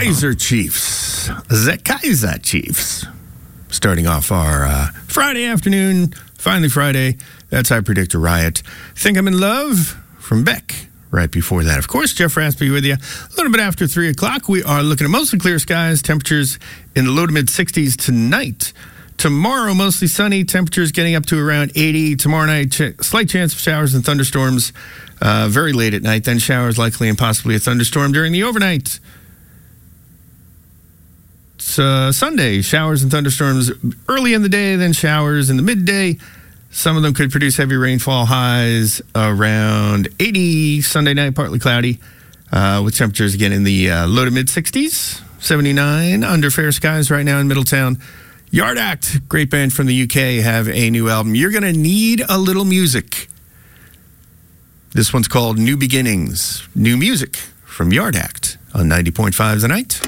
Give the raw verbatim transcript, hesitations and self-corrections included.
Kaiser Chiefs. The Kaiser Chiefs. Starting off our uh, Friday afternoon, finally Friday. That's I Predict a Riot. Think I'm in Love from Beck. Right before that, of course, Jeff Raspy with you. A little bit after three o'clock, we are looking at mostly clear skies. Temperatures in the low to mid sixties tonight. Tomorrow, mostly sunny. Temperatures getting up to around eighty. Tomorrow night, ch- slight chance of showers and thunderstorms uh, very late at night. Then showers likely and possibly a thunderstorm during the overnight. It's, uh, Sunday, showers and thunderstorms early in the day, then showers in the midday. Some of them could produce heavy rainfall. Highs around eighty. Sunday night, partly cloudy, uh, with temperatures again in the uh, low to mid sixties. seventy-nine under fair skies right now in Middletown. Yard Act, great band from the U K, have a new album. You're going to need a little music. This one's called New Beginnings. New music from Yard Act on ninety point five The Night.